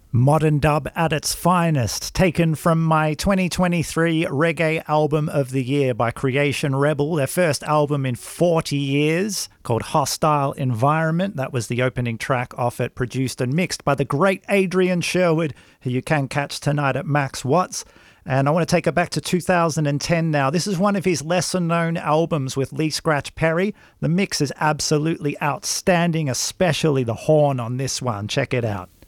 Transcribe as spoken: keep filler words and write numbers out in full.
Modern dub at its finest, taken from my twenty twenty-three Reggae Album of the Year by Creation Rebel, their first album in forty years, called Hostile Environment. That was the opening track off it, produced and mixed by the great Adrian Sherwood, who you can catch tonight at Max Watts. And I want to take it back to two thousand ten now. This is one of his lesser-known albums with Lee Scratch Perry. The mix is absolutely outstanding, especially the horn on this one. Check it out.